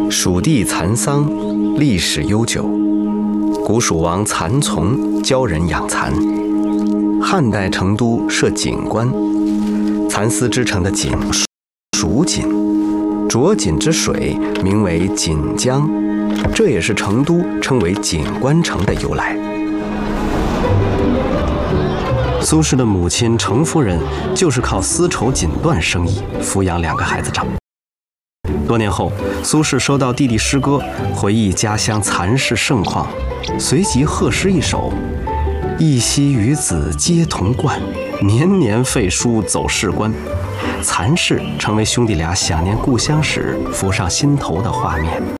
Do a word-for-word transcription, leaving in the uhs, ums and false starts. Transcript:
蜀地蚕桑，历史悠久。古蜀王蚕丛教人养蚕。汉代成都设锦官，蚕丝织成的锦蜀锦，着锦之水名为锦江，这也是成都称为锦官城的由来。苏轼的母亲程夫人就是靠丝绸锦缎生意抚养两个孩子长。多年后，苏轼收到弟弟诗歌，回忆家乡蚕市盛况，随即贺诗一首：一夕与子皆同冠，年年废书走仕官。蚕市成为兄弟俩想念故乡时浮上心头的画面。